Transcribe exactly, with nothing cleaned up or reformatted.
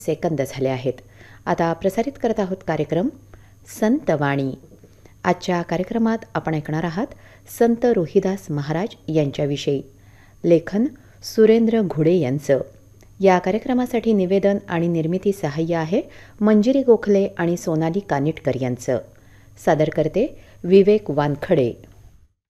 Second झाले आहेत. आता प्रसारित करत आहोत कार्यक्रम संतवाणी. आजच्या कार्यक्रमात आपण ऐकणार आहात संत रोहिदास महाराज यांच्याविषयी. लेखन सुरेंद्र घुडे यांचं. या कार्यक्रमासाठी निवेदन आणि निर्मिती सहाय्य आहे मंजिरी गोखले आणि सोनाली कानिटकर यांचं. सादर करते विवेक वानखडे.